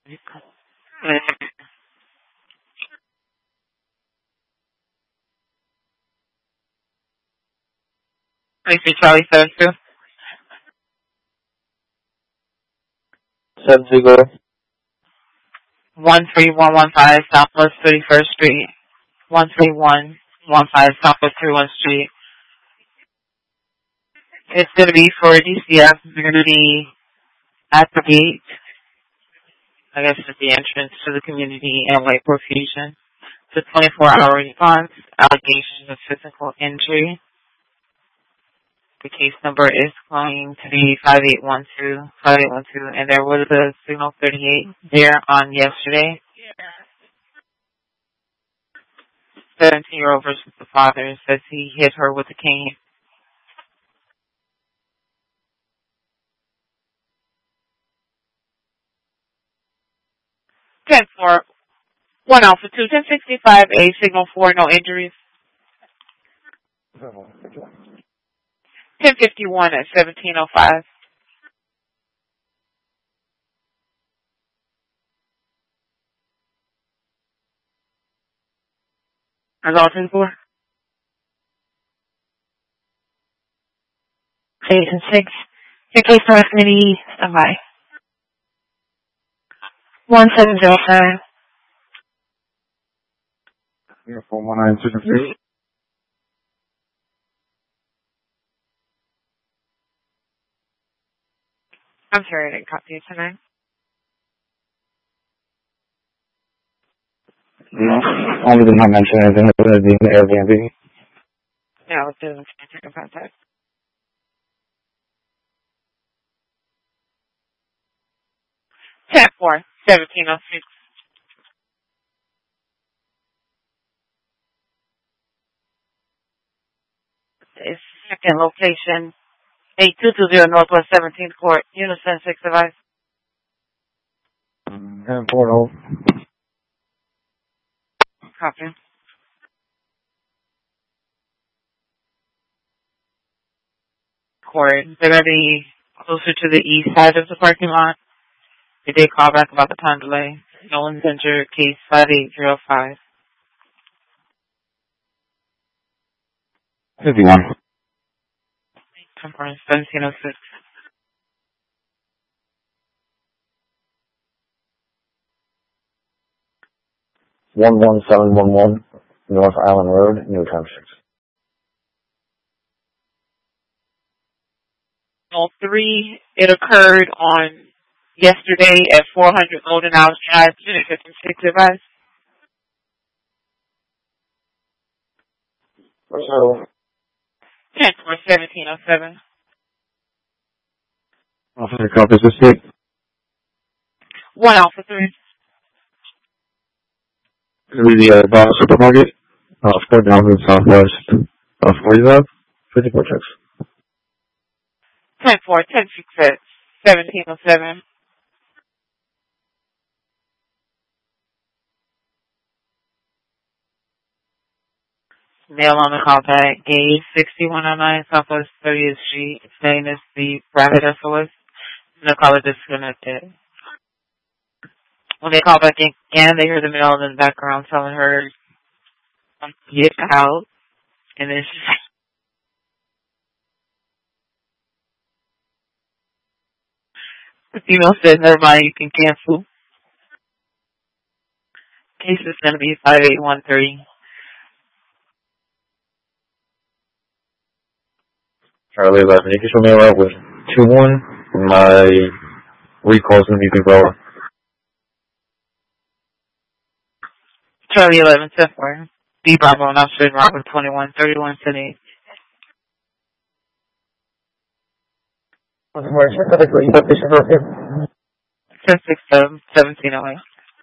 Thank you, Charlie 72. 13115 Southwest 31st Street. 13115 Southwest 31st Street. It's going to be for DCF. They're going to be at the gate, I guess at the entrance to the community and White Profusion. It's a 24-hour response. Allegations of physical injury. The case number is going to be 5812, and there was a signal 38 there on yesterday. 17-year-old versus the father says he hit her with a cane. Ten for 1 Alpha 2, 1065, a signal 4, no injuries. 1051 at 1705. That's all 10 for. 8 and 6. Your case number is going to be standby. 1707. 419 I'm sorry, I didn't copy you tonight. No, only did not mention anything about the Airbnb. No, it doesn't take a contact. Chat 4, 1706. It's second location, 8220 Northwest 17th Court, Unison 6 device. 1040. Copy. Court. They're going to be closer to the east side of the parking lot. They did call back about the time delay. No one's injured. Case 5805. 51. Conference 1706. One 11711 North Island Road, New Hampshire. 03. It occurred on yesterday at 400 Golden House Drive, Unit 56 device. So, 10 for 1707. Officer copies this week. 1 Alpha 3. The Bob Supermarket, 4000 Southwest, 40 Ave, 54 checks. 10 for 1066. 1707. Mail on the call back. Gage 6109 Southwest 30th Street. Its name is the private SOS. The caller disconnected. When they call back again, they hear the mail in the background telling her, get out. And then the female said, never mind, you can cancel. Case is going to be 5813. Charlie 11. You can show me out with 2-1. My recall is going to be Big Brother. Charlie 11, 10-4. B Bravo, and Officer Robert 21, 31, 78. What's more specifically, what this is working? 1067, 1708.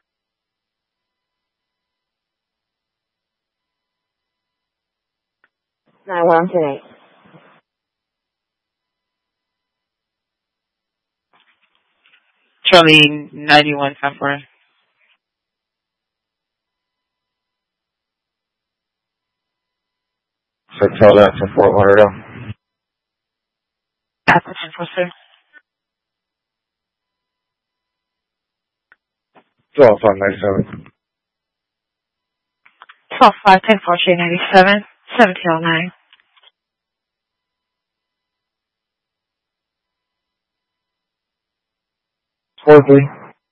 Nine one today. Charlie 91, 10-4. So tell that to Fort Lauderdale. That's the 10-4, sir. 12-5-97. 12-5-10-4-97, 1709. Fourthly.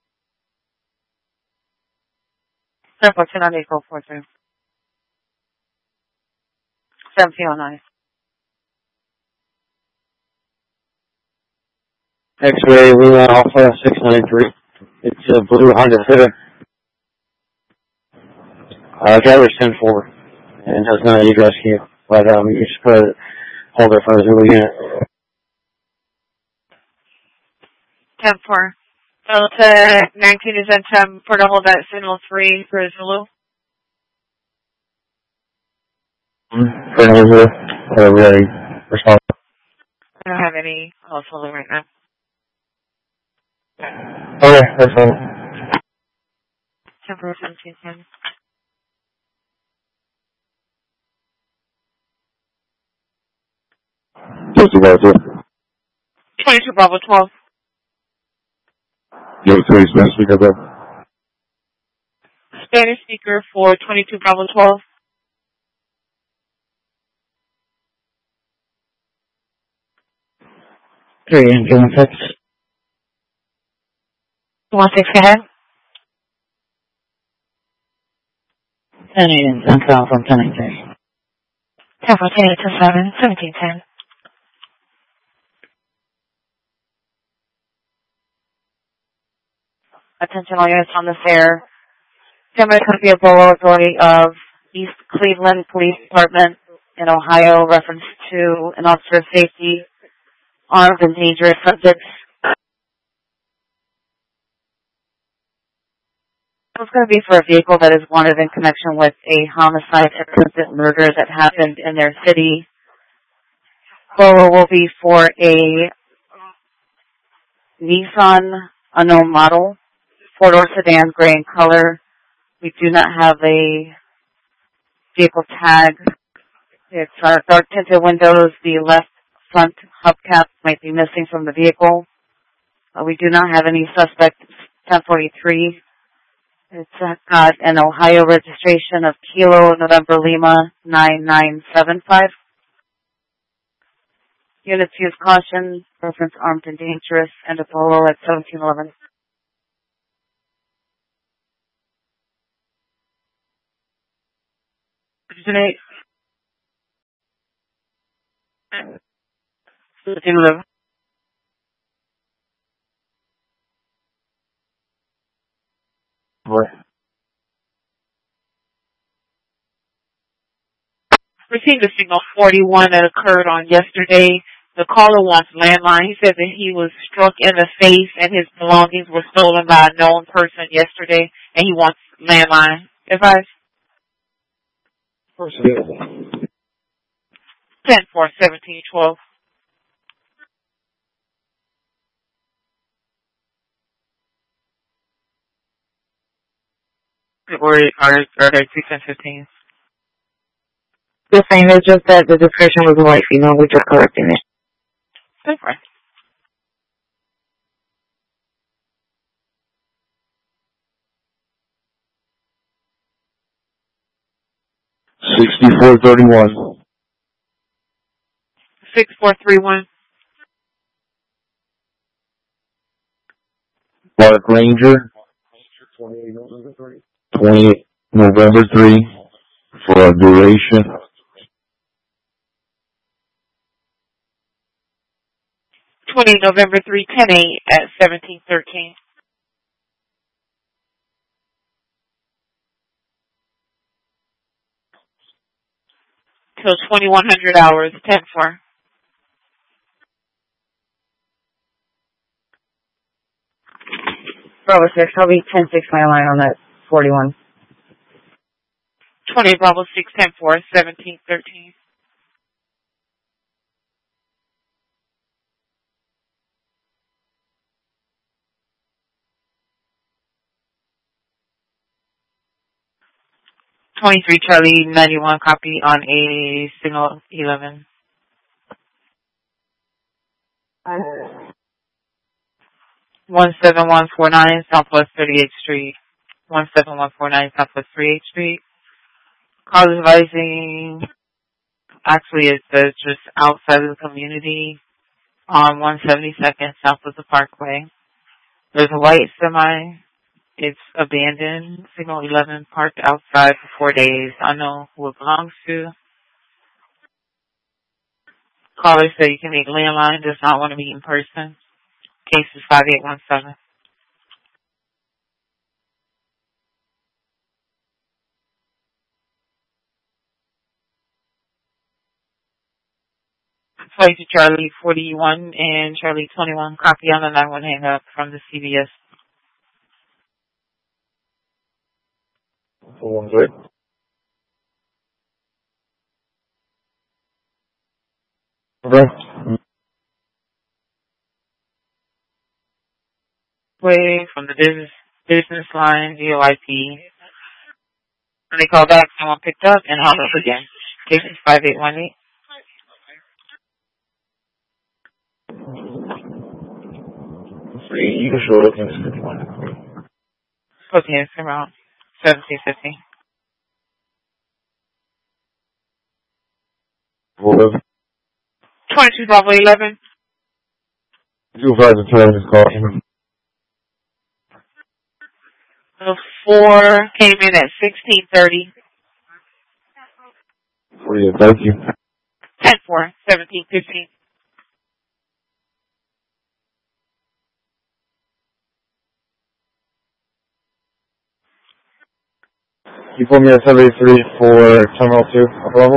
10-4-10-9-8-4-4-3. 1709. X-ray Lima Alpha 693. It's a blue Honda Civic. Driver's 10-4. And has not egress key. But you just put a holder for the Zulu unit. 10-4. Delta 19 is in time for to hold that signal 3 for Zulu. For Zulu. Ready. Respond. I don't have any Zulu right now. Okay, that's fine. 10-4-17-10. 22 Bravo 12. Yo, sorry, Spanish speaker, bro. Spanish speaker for 22 Bravo 12. Okay, and give 16. 16, go ahead. 10-8 and 10 call from 10-8. 10-4-10-8-7, 17-10. Attention all units on this air. Gemini could be a Bolo Authority of East Cleveland Police Department in Ohio, reference to an officer of safety, armed and dangerous subjects. It's going to be for a vehicle that is wanted in connection with a homicide attempted murder that happened in their city. Bolo will be for a Nissan unknown model, 4-door sedan, gray in color. We do not have a vehicle tag. It's dark tinted windows. The left front hubcap might be missing from the vehicle. We do not have any suspect. 1043. It's got an Ohio registration of Kilo November Lima 9975. Units use caution. Reference armed and dangerous. And a Polo at 1711. Unit 1711. What? Received a signal 41 that occurred on yesterday. The caller wants landline. He said that he was struck in the face and his belongings were stolen by a known person yesterday, and he wants landline. Advice? 10-4-17-12. Are they 2-10-15? The thing is just that the description was a white female. We're just correcting it. Super. $64.31. 6431. Park Ranger. 28 November 3 for a duration. 20 November 3, 10-8 at 1713. Till 2100 hours, 10-4. Bravo 6, I'll be 10-6 my line on that 41. 20 Bravo 6, 10-4, 1713. $23 Charlie 91 copy on a signal 11. 17149 Southwest 38th Street. 17149 Southwest 3H Street. Call advising, actually it says just outside of the community on 172nd South of the Parkway. There's a white semi. It's abandoned. Signal 11 parked outside for 4 days. I know who it belongs to. Caller said you can meet landline, does not want to meet in person. Case is 5817. Flight to Charlie 41 and Charlie 21. Copy on the 9-1 hang up from the CBS. One good. Okay. Way from the business line, VOIP. When they call back, someone picked up and hung up again. Case is 5818. You can show it up in this 51. Okay, it's around 1750. Hold up. 22 Bravo 11. You guys are telling this call. The 4 came in at 1630. For you, thank you. 10-4, 1750. You put me at 73 for Terminal 2, Oklahoma?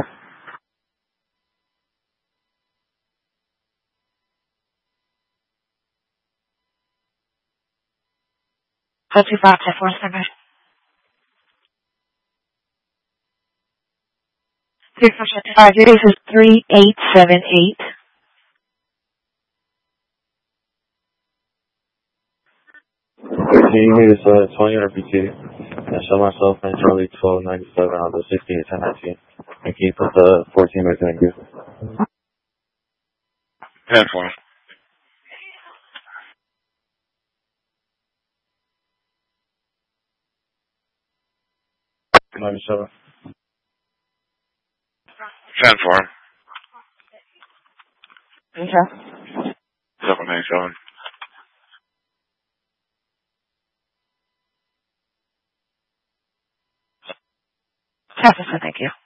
Call 2547. 655, this is 3878. Can you meet us 20 RPT and show myself and Charlie 1297 on the 68 1019? And can you put the 14 minutes in the group? 10-4. $97. 10-4. Okay. 797. Thank you.